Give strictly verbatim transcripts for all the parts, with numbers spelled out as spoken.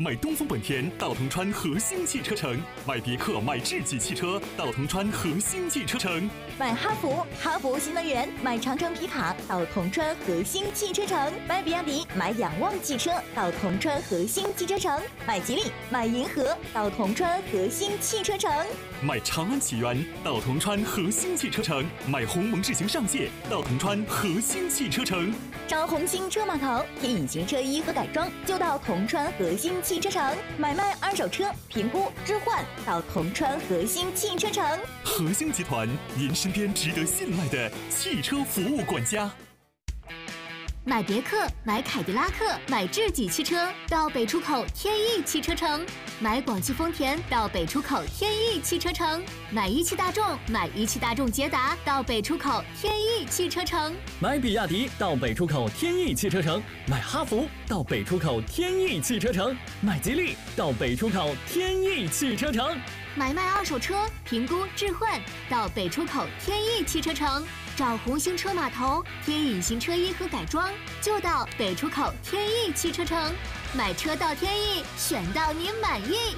买东风本田到铜川和兴汽车城，买别克买智己汽车到铜川和兴汽车城， 买哈弗哈弗新能源，买长城皮卡到铜川和兴汽车城，买比亚迪买仰望汽车到铜川和兴汽车城，买吉利买银河到铜川和兴汽车城， 买长安启源到铜川和兴汽车城，买鸿蒙智行上界到铜川和兴汽车城， 找红星车码头贴隐形车衣和改装就到铜川和兴汽车城，买卖二手车评估置换到铜川和兴汽车城。 和兴集团，您身边值得信赖的汽车服务管家。 买别克买凯迪拉克买智己汽车到北出口天翼汽车城，买广汽丰田到北出口天翼汽车城，买一汽大众买一汽大众捷达到北出口天翼汽车城， 买比亚迪到北出口天翼汽车城，买哈弗到北出口天翼汽车城，买吉利到北出口天翼汽车城， 买卖二手车评估置换到北出口天翼汽车城，找红星车码头贴隐形车衣和改装就到北出口天翼汽车城，买车到天翼，选到您满意。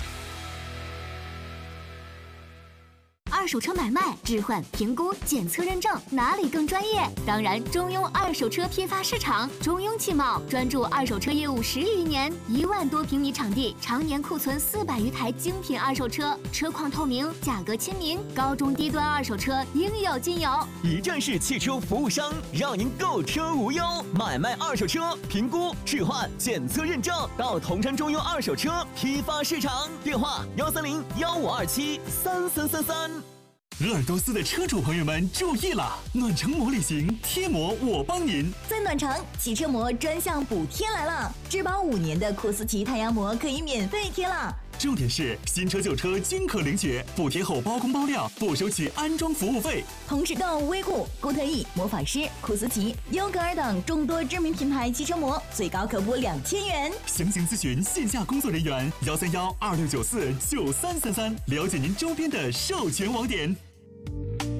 二手车买卖、置换、评估、检测、认证，哪里更专业？当然，中庸二手车批发市场，中庸汽贸专注二手车业务十余年，一万多平米场地，常年库存四百余台精品二手车，车况透明，价格亲民，高中低端二手车应有尽有。 一站式汽车服务商，让您购车无忧。买卖二手车，评估、置换、检测、认证，到铜川中庸二手车批发市场，电话幺三零幺五二七三三三三。 鄂尔多斯的车主朋友们注意了，暖城膜旅行贴膜我帮您。 在暖城，汽车膜专项补贴来了，质保五年的库斯奇太阳膜可以免费贴了。 重点是新车旧车均可领取，补贴后包工包料，不收取安装服务费。 同时购威固、固特异、魔法师、库斯奇、优格尔等众多知名品牌汽车膜，最高可补两千元。 详情咨询线下工作人员幺三幺二六九四九三三三，了解您周边的授权网点。